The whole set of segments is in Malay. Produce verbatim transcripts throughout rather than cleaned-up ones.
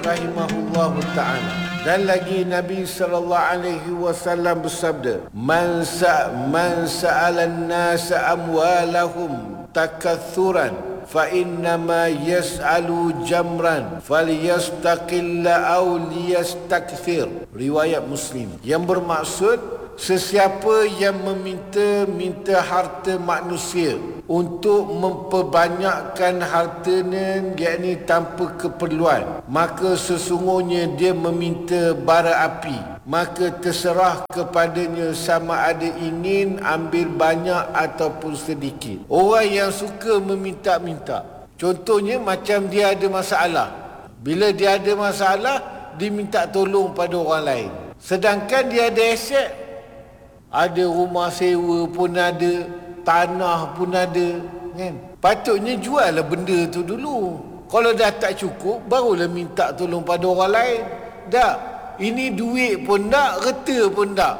rahimahullahu ta'ala. Dan lagi Nabi sallallahu alaihi wasallam bersabda, man sa man sa'ala an-nas amwalahum takathuran fa innama yas'alu jamran falyastaqilla aw liyastakthir. Riwayat Muslim. Yang bermaksud, sesiapa yang meminta minta harta manusia untuk memperbanyakkan hartanya, yakni tanpa keperluan, maka sesungguhnya dia meminta bara api. Maka terserah kepadanya sama ada ingin ambil banyak ataupun sedikit. Orang yang suka meminta-minta, contohnya macam dia ada masalah. Bila dia ada masalah, dia minta tolong pada orang lain. Sedangkan dia ada aset, ada rumah sewa pun ada, tanah pun ada, kan? Patutnya jual lah benda tu dulu. Kalau dah tak cukup, barulah minta tolong pada orang lain. Tak, ini duit pun tak, reta pun tak.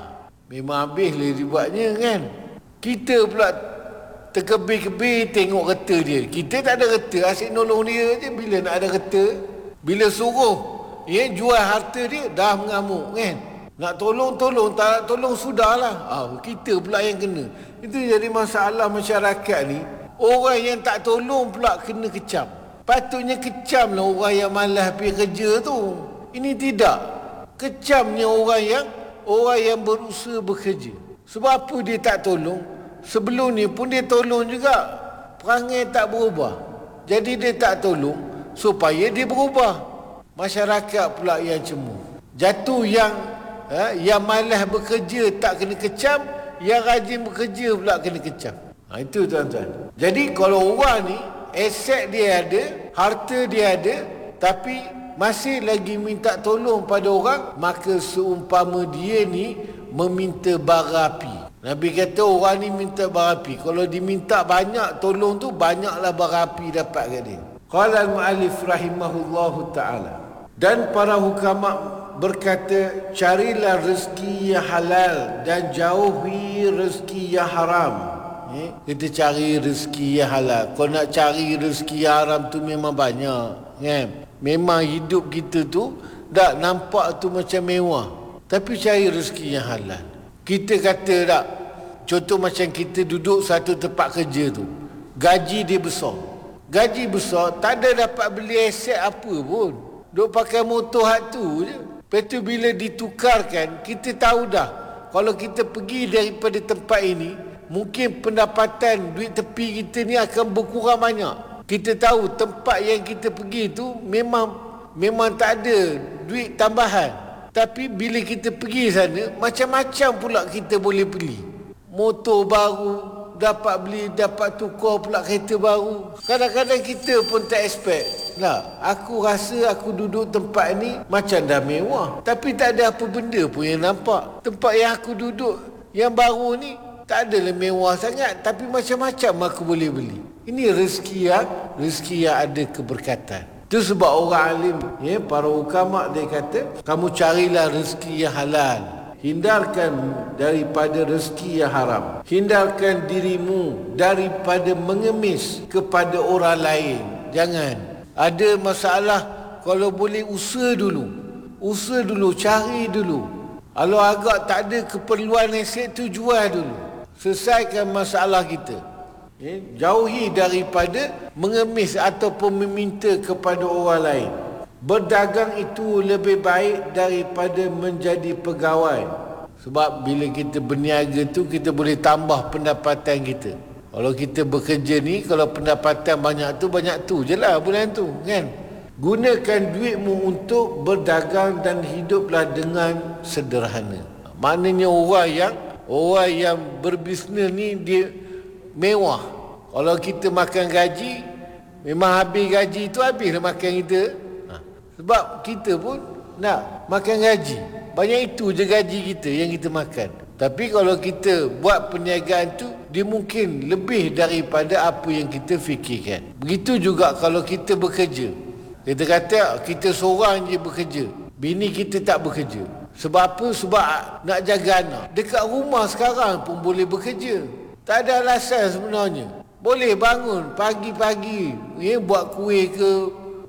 Memang habislah dibuatnya, kan? Kita pula terkebir-kebir tengok reta dia. Kita tak ada reta, asyik nolong dia je. Bila nak ada reta, bila suruh ya, jual harta dia, dah mengamuk, kan? Nak tolong, tolong. Tak nak tolong, sudahlah. Ah, kita pula yang kena. Itu jadi masalah masyarakat ni. Orang yang tak tolong pula kena kecam. Patutnya kecamlah orang yang malas pergi kerja tu. Ini tidak. Kecamnya orang yang orang yang berusaha bekerja. Sebab apa dia tak tolong? Sebelum ni pun dia tolong juga. Perangai tak berubah. Jadi dia tak tolong supaya dia berubah. Masyarakat pula yang cemur. Jatuh yang Ha, yang malas bekerja tak kena kecam, yang rajin bekerja pula kena kecam. Ha, itu tuan-tuan. Jadi kalau orang ni aset dia ada, harta dia ada, tapi masih lagi minta tolong pada orang, maka seumpama dia ni meminta bara api. Nabi kata orang ni minta bara api. Kalau diminta banyak tolong tu, banyaklah bara api dapat kat dia. Qala al-mu'allif rahimahullahu ta'ala. Dan para hukama berkata, carilah rezeki yang halal dan jauhi rezeki yang haram. Eh? Kita cari rezeki yang halal. Kalau nak cari rezeki yang haram tu memang banyak, kan? Memang hidup kita tu tak nampak tu macam mewah, tapi cari rezeki yang halal. Kita kata tak, contoh macam kita duduk satu tempat kerja tu, gaji dia besar. Gaji besar, tak ada dapat beli aset apa pun. Duk pakai motor hak tu je. Lepas tu bila ditukarkan, kita tahu dah, kalau kita pergi daripada tempat ini, mungkin pendapatan duit tepi kita ni akan berkurang banyak. Kita tahu tempat yang kita pergi tu memang memang tak ada duit tambahan. Tapi bila kita pergi sana, macam-macam pula kita boleh beli. Motor baru, dapat beli, dapat tukar pula kereta baru. Kadang-kadang kita pun tak expect. Lah, aku rasa aku duduk tempat ni macam dah mewah, tapi tak ada apa benda pun yang nampak. Tempat yang aku duduk yang baru ni tak adalah mewah sangat, tapi macam-macam aku boleh beli. Ini rezeki yang rezeki yang ada keberkatan. Itu sebab orang alim, ya, para ulama dia kata, kamu carilah rezeki yang halal. Hindarkan daripada rezeki yang haram. Hindarkan dirimu daripada mengemis kepada orang lain. Jangan. Ada masalah, kalau boleh usaha dulu. Usaha dulu, cari dulu. Kalau agak tak ada keperluan aset tu, jual dulu. Selesaikan masalah kita. Ya? Jauhi daripada mengemis ataupun meminta kepada orang lain. Berdagang itu lebih baik daripada menjadi pegawai. Sebab bila kita berniaga tu, kita boleh tambah pendapatan kita. Kalau kita bekerja ni, kalau pendapatan banyak tu, banyak tu je lah bulan tu, kan? Gunakan duitmu untuk berdagang dan hiduplah dengan sederhana. Maknanya orang yang orang yang berbisnes ni, dia mewah. Kalau kita makan gaji, memang habis gaji tu, habislah makan kita. Ha. Sebab kita pun nak makan gaji. Banyak itu je gaji kita yang kita makan. Tapi kalau kita buat perniagaan tu, dia mungkin lebih daripada apa yang kita fikirkan. Begitu juga kalau kita bekerja. Kita kata kita seorang je bekerja, bini kita tak bekerja. Sebab apa? Sebab nak jaga anak. Dekat rumah sekarang pun boleh bekerja. Tak ada alasan sebenarnya. Boleh bangun pagi-pagi, ya, buat kuih ke,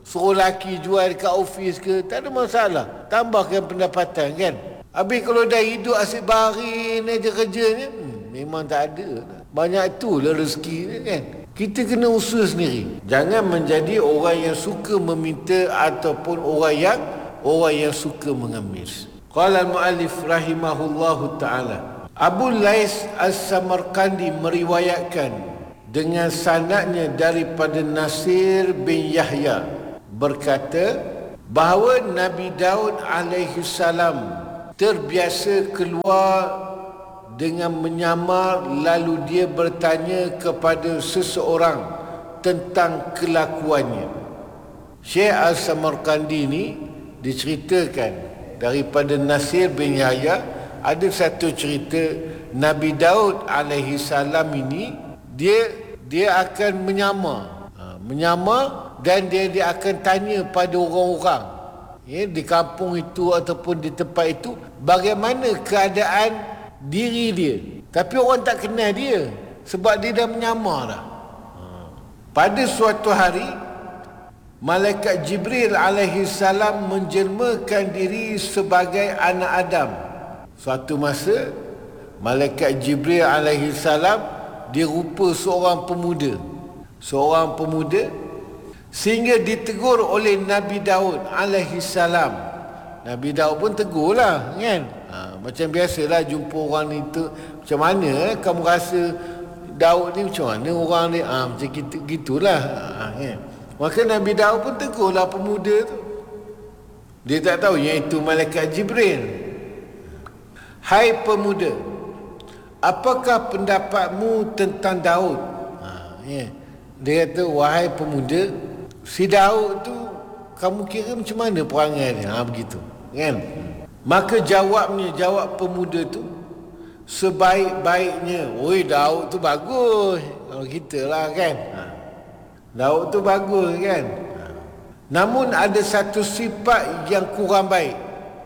Suruh lelaki jual dekat office ke, tak ada masalah. Tambahkan pendapatan kan. Habis kalau dah hidup asyik baring aja kerjanya, hmm, memang tak ada. Banyak itulah rezeki ni kan. Kita kena usaha sendiri. Jangan menjadi orang yang suka meminta ataupun orang yang orang yang suka mengemis. Qala al-muallif rahimahullahu ta'ala, Abu Lais As-Samarkandi meriwayatkan dengan sanadnya daripada Nasir bin Yahya berkata bahawa Nabi Daud alaihi salam terbiasa keluar dengan menyamar, lalu dia bertanya kepada seseorang tentang kelakuannya. Syekh Al-Samarkandi ni diceritakan daripada Nasir bin Yahya, ada satu cerita Nabi Daud alaihi salam ini dia dia akan menyamar, ha, menyamar dan dia dia akan tanya pada orang-orang, ya, di kampung itu ataupun di tempat itu bagaimana keadaan diri dia. Tapi orang tak kenal dia sebab dia dah menyamar dah. Ha. Pada suatu hari Malaikat Jibril alaihi salam menjelmakan diri sebagai anak Adam. Suatu masa Malaikat Jibril alaihi salam dia rupa seorang pemuda. Seorang pemuda sehingga ditegur oleh Nabi Daud alaihi salam. Nabi Daud pun tegurlah kan. Ha, macam biasalah jumpa orang itu, macam mana eh, kamu rasa Daud ni macam mana orang ni? Ah ha, macam gitu gitulah. Ha, kan. Maka Nabi Daud pun tegurlah pemuda tu. Dia tak tahu yang itu Malaikat Jibril. Hai pemuda, apakah pendapatmu tentang Daud? Ha, ya. Dia kata, wahai pemuda, si Daud tu kamu kira macam mana perangai dia? Ha, begitu kan? Maka jawabnya, jawab pemuda tu, sebaik-baiknya. Oi, Daud tu bagus. Kalau kita lah kan. Ha. Daud tu bagus kan. Namun ada satu sifat yang kurang baik.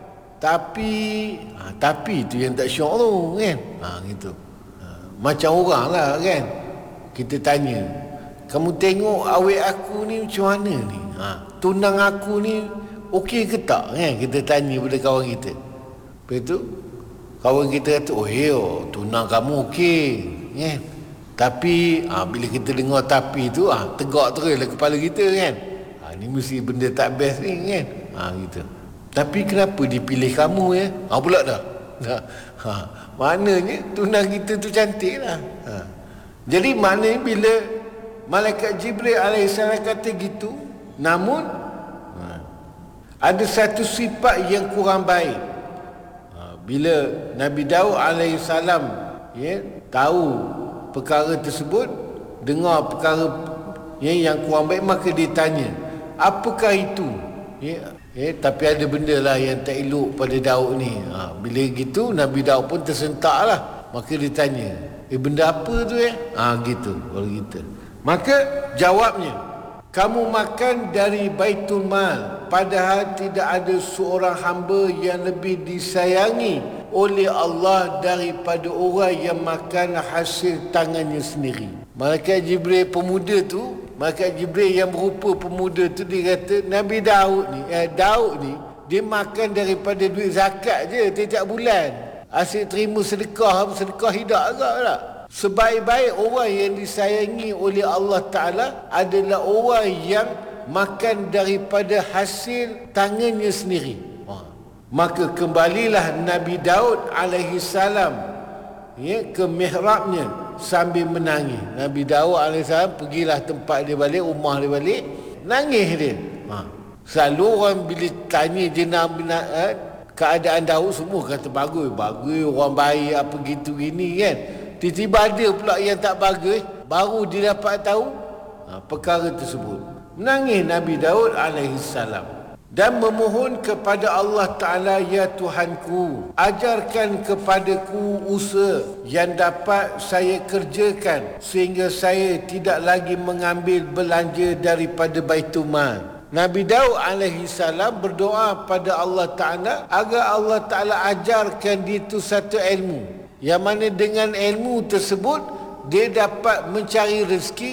Tapi ha, tapi tu yang tak syok tu kan. Ha, gitu. Ha, macam orang lah kan. Kita tanya, kamu tengok awet aku ni macam mana ni? Ha, tunang aku ni okey ke tak kan? Kita tanya pada kawan kita. Lepas tu kawan kita kata, oh yo, tunang kamu okey kan. Tapi ha, bila kita dengar tapi tu ha, tegak terus lah kepala kita kan. Ha, ni mesti benda tak best ni kan. Ha, gitu. Tapi kenapa dipilih kamu ya? Ha, pula dah. Ha, ha, maknanya tunang kita tu cantik lah. Ha. Jadi maknanya bila Malaikat Jibril alaihissalam kata gitu, namun ha, ada satu sifat yang kurang baik. Ha, bila Nabi Daud alaihissalam ya, tahu perkara tersebut, dengar perkara ya, yang kurang baik, maka dia tanya, apakah itu? Ya, ya, tapi ada benda lah yang tak elok pada Daud ni. Ha, bila gitu Nabi Daud pun tersentak lah. Maka dia tanya, eh benda apa tu ya? Ha, gitu kalau kita. Maka jawabnya, kamu makan dari Baitul Mal, padahal tidak ada seorang hamba yang lebih disayangi oleh Allah daripada orang yang makan hasil tangannya sendiri. Malaikat Jibril pemuda tu, Malaikat Jibril yang berupa pemuda tu, dia kata Nabi Daud ni, eh, Daud ni dia makan daripada duit zakat je tiap bulan. Asyik terima sedekah, sedekah hidup agak tak? Sebaik-baik orang yang disayangi oleh Allah Ta'ala adalah orang yang makan daripada hasil tangannya sendiri. Maka kembalilah Nabi Daud alaihi salam ya, ke mihrabnya sambil menangis. Nabi Daud alaihi salam pergilah tempat dia balik, rumah dia balik, nangis dia. Ha. Selalu orang bila tanya jenah eh, keadaan Daud, semua kata bagus, bagus, orang baik apa gitu gini kan. Tiba-tiba ada pula yang tak bagus, baru dia dapat tahu ha, perkara tersebut. Menangis Nabi Daud alaihi salam dan memohon kepada Allah Ta'ala, ya Tuhanku, ajarkan kepadaku usaha yang dapat saya kerjakan sehingga saya tidak lagi mengambil belanja daripada Baitul Mal. Nabi Daud alaihi salam berdoa pada Allah Ta'ala agar Allah Ta'ala ajarkan dia itu satu ilmu, yang mana dengan ilmu tersebut dia dapat mencari rezeki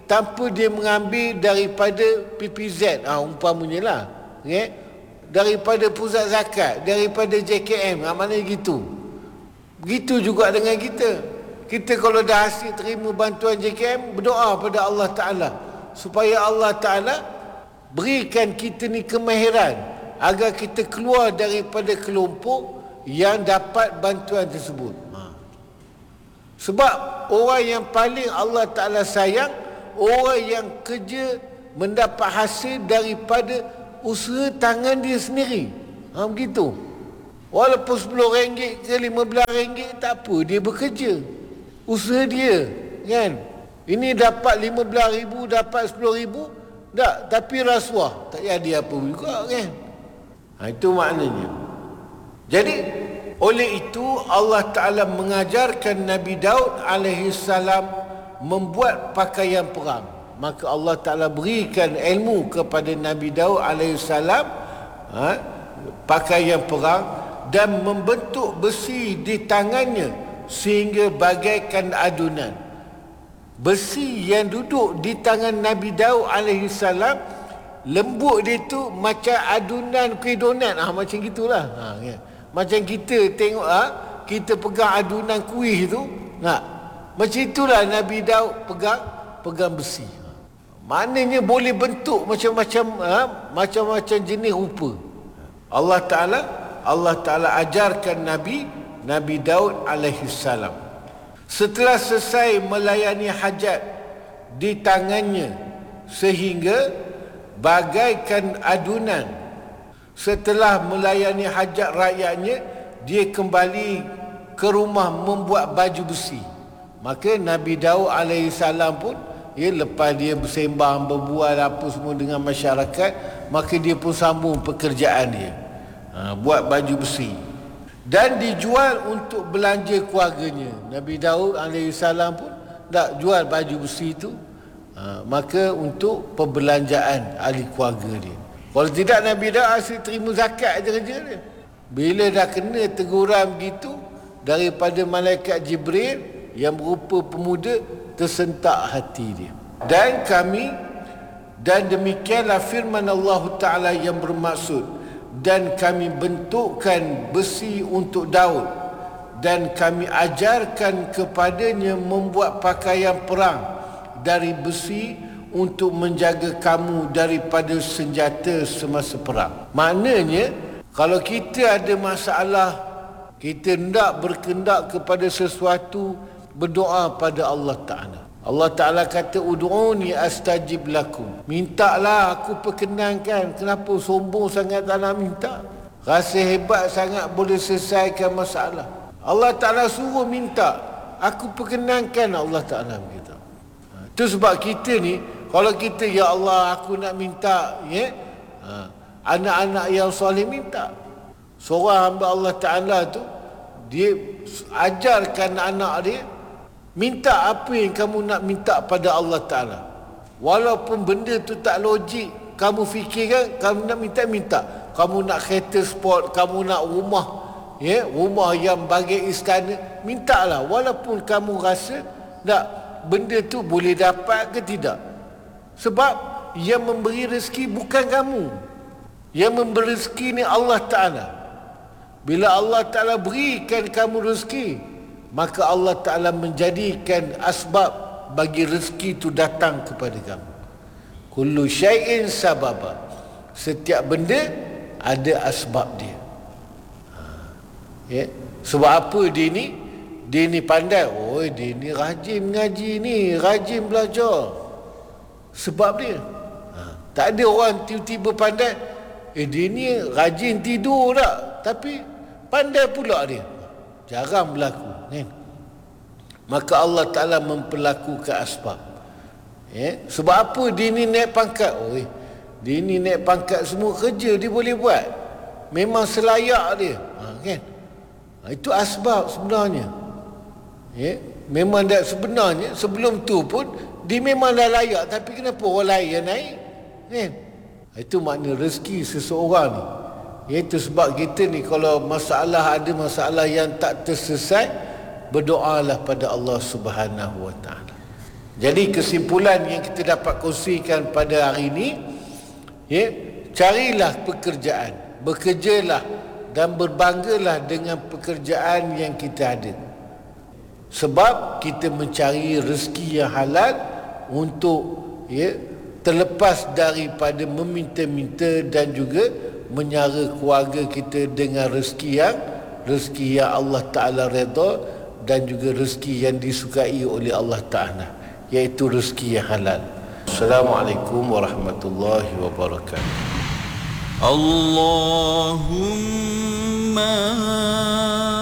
tanpa dia mengambil daripada P P Z, ah umpamanya lah, okay? Daripada pusat zakat, daripada J K M, ah, mana gitu. Begitu juga dengan kita. Kita kalau dah hasil terima bantuan J K M, berdoa pada Allah Ta'ala supaya Allah Ta'ala berikan kita ni kemahiran agar kita keluar daripada kelompok yang dapat bantuan tersebut. Ha. Sebab orang yang paling Allah Ta'ala sayang, orang yang kerja mendapat hasil daripada usaha tangan dia sendiri. Ha, begitu. Walaupun sepuluh ringgit ke lima belas ringgit, tak apa, dia bekerja. Usaha dia, kan? Ini dapat lima belas ribu, dapat sepuluh ribu, tak, tapi rasuah. Tak jadi apa juga, kan? Ha, itu maknanya. Jadi, oleh itu Allah Ta'ala mengajarkan Nabi Daud alaihi salam membuat pakaian perang. Maka Allah Ta'ala berikan ilmu kepada Nabi Daud alaihissalam, ha, pakaian perang, dan membentuk besi di tangannya sehingga bagaikan adunan. Besi yang duduk di tangan Nabi Daud alaihissalam, lembut dia tu macam adunan kuih donat. Ah, macam gitulah. Ha, ya. Macam kita tengok, ha, kita pegang adunan kuih tu, nah, macam itulah Nabi Daud pegang pegang besi. Maknanya boleh bentuk macam-macam, ha, macam-macam jenis rupa. Allah Ta'ala Allah Ta'ala ajarkan Nabi Nabi Daud alaihi salam. Setelah selesai melayani hajat di tangannya sehingga bagaikan adunan, setelah melayani hajat rakyatnya, dia kembali ke rumah membuat baju besi. Maka Nabi Daud alaihi salam pun, ya, lepas dia bersembang, berbual apa semua dengan masyarakat, maka dia pun sambung pekerjaan dia, ha, buat baju besi dan dijual untuk belanja keluarganya. Nabi Daud alaihi salam pun tak jual baju besi itu, ha, maka untuk perbelanjaan ahli keluarga dia. Kalau tidak, Nabi Daud asyik terima zakat je kerja dia. Bila dah kena teguran begitu daripada malaikat Jibril yang berupa pemuda, tersentak hati dia. Dan kami dan demikianlah firman Allah Ta'ala yang bermaksud, dan kami bentukkan besi untuk Daud dan kami ajarkan kepadanya membuat pakaian perang dari besi untuk menjaga kamu daripada senjata semasa perang. Maknanya, kalau kita ada masalah, kita hendak berkendak kepada sesuatu, berdoa pada Allah Ta'ala. Allah Ta'ala kata, ud'uni astajib lakum. Mintalah aku perkenankan. Kenapa sombong sangat tak nak minta? Rasa hebat sangat boleh selesaikan masalah. Allah Ta'ala suruh minta, aku perkenankan. Allah Ta'ala berkata. Itu sebab kita ni, kalau kita, ya Allah aku nak minta, ya, ha, anak-anak yang soleh minta. Seorang hamba Allah Ta'ala tu, dia ajarkan anak dia, minta apa yang kamu nak minta pada Allah Ta'ala. Walaupun benda tu tak logik, kamu fikirkan, kamu nak minta, minta. Kamu nak kereta sport, kamu nak rumah, ya, rumah yang bagai istana, mintalah. Walaupun kamu rasa tak, benda tu boleh dapat ke tidak. Sebab yang memberi rezeki bukan kamu. Yang memberi rezeki ni Allah Ta'ala. Bila Allah Ta'ala berikan kamu rezeki, maka Allah Ta'ala menjadikan asbab bagi rezeki itu datang kepada kamu. Kullu syai'in sababa. Setiap benda ada asbab dia. Ha. Ya. Sebab apa dia ni? Dia ni pandai. Oh, dia ni rajin mengaji ni, rajin belajar. Sebab dia. Ha. Tak ada orang tiba-tiba pandai. Eh, dia ni rajin tidur tak, tapi pandai pula dia. Jarang berlaku, kan? Maka Allah Ta'ala memperlakukan asbab. Ya? Sebab apa dia ni naik pangkat? Oh, eh, dia ni naik pangkat, semua kerja dia boleh buat. Memang selayak dia. Ha, kan? Ha, itu asbab sebenarnya. Ya? Memang tak, sebenarnya sebelum tu pun dia memang dah layak, tapi kenapa orang lain yang naik? Kan? Itu makna rezeki seseorang ni. Itu sebab kita ni kalau masalah, ada masalah yang tak terselesai, berdoalah pada Allah Subhanahu Wa Taala. Jadi kesimpulan yang kita dapat kongsikan pada hari ini, ya, carilah pekerjaan, bekerjalah dan berbanggalah dengan pekerjaan yang kita ada. Sebab kita mencari rezeki yang halal untuk, ya, terlepas daripada meminta-minta dan juga menyara keluarga kita dengan rezeki yang rezeki yang Allah Ta'ala redha dan juga rezeki yang disukai oleh Allah Ta'ala, iaitu rezeki yang halal. Assalamualaikum warahmatullahi wabarakatuh. Allahumma